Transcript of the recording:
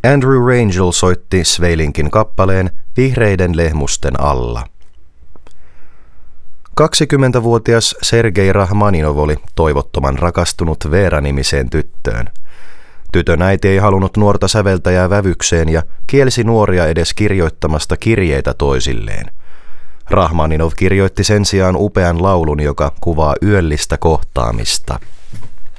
Andrew Rangel soitti Sveilinkin kappaleen Vihreiden lehmusten alla. 20-vuotias Sergei Rahmaninov oli toivottoman rakastunut Veera-nimiseen tyttöön. Tytön äiti ei halunnut nuorta säveltäjää vävykseen ja kielsi nuoria edes kirjoittamasta kirjeitä toisilleen. Rahmaninov kirjoitti sen sijaan upean laulun, joka kuvaa yöllistä kohtaamista.